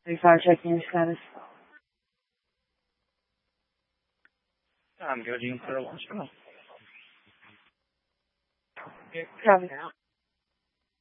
Fire checking your status. I'm good. You can clear launch now. Copy now.